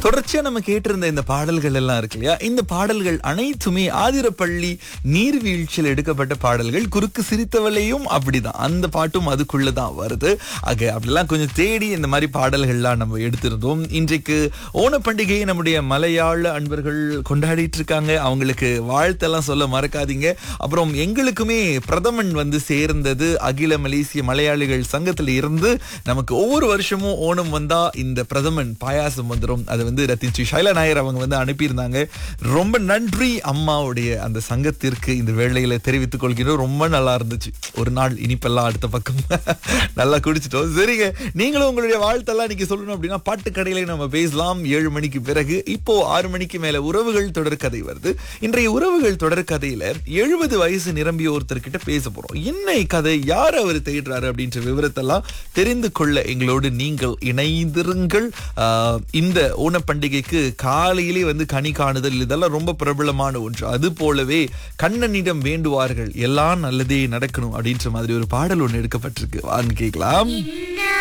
தொடர்ச்சியா நம்ம கேட்டிருந்த இந்த பாடல்கள் எல்லாம் இருக்கு இல்லையா, இந்த பாடல்கள் அனைத்துமே ஆதிரப்பள்ளி நீர்வீழ்ச்சியில் எடுக்கப்பட்ட பாடல்கள். குறுக்கு சிரித்தவளையும் அப்படிதான், அந்த பாட்டும் அதுக்குள்ளதான் வருது. அப்படிலாம் கொஞ்சம் தேடி இந்த மாதிரி பாடல்கள்லாம் நம்ம எடுத்திருந்தோம். இன்றைக்கு ஓணப்பண்டிகையை நம்முடைய மலையாள அன்பர்கள் கொண்டாடிட்டு இருக்காங்க. அவங்களுக்கு வாழ்த்தெல்லாம் சொல்ல மறக்காதீங்க. அப்புறம் எங்களுக்குமே பிரதமன் வந்து சேர்ந்தது அகில மலேசிய மலையாளிகள் சங்கத்துல இருந்து. நமக்கு ஒவ்வொரு வருஷமும் ஓணம் வந்தா இந்த பிரதமன் பாயாசம் வந்துடும். அது வந்து ரத்தின் ஸ்ரீ ஷைலா நாயர் அவங்க வந்து அனுப்பியிருந்தாங்க. ரொம்ப நன்றி அம்மாவுடைய அந்த சங்கத்திற்கு இந்த வேளையில தெரிவித்துக் கொள்கிறோம். ரொம்ப நல்லா இருந்துச்சு. ஒரு நாள் இனிப்பெல்லாம் அடுத்த பக்கம் நல்லா குடிச்சிட்டோம். சரிங்க, நீங்களும் உங்களுடைய வாழ்த்தெல்லாம் இன்னைக்கு சொல்லணும் அப்படின்னா பாட்டு கடையில நம்ம பேசலாம் 7 மணிக்கு பிறகு. இப்போ 6 மணிக்கு மேல உறவுகள் தொடர்கதை வருது. இன்றைய உறவுகள் தொடர்கதையில 70 வயசு நிரம்பிய ஒருத்தர்கிட்ட பேச போறோம். என்ன கதை, யார் அவர் தேடுறாரு அப்படின்ற விவரத்தெல்லாம் தெரிந்து கொள்ள எங்களோடு நீங்கள் இணைந்திருங்கள். இந்த ஓணப்பண்டிகைக்கு காலையிலே வந்து கனி காணுதல் இதெல்லாம் ரொம்ப பிரபலமான ஒன்று. அது போலவே கண்ணனிடம் வேண்டுவார்கள் எல்லாம் நல்லதே நடக்கணும் அப்படின்ற மாதிரி ஒரு பாடல் ஒன்று எடுக்கப்பட்டிருக்கு. வாங்க கேட்கலாம்.